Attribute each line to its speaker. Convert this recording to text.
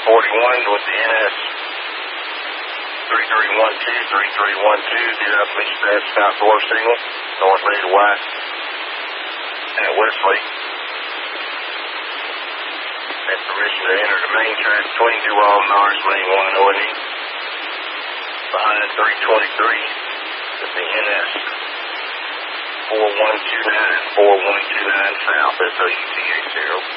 Speaker 1: 41 with the NS 3312, did up east that south door signal, north lead west at Wesley. Had permission to enter the main track between two Norris Main 1 and behind 323 with the NS 4129 4129 south, SOUTH 0.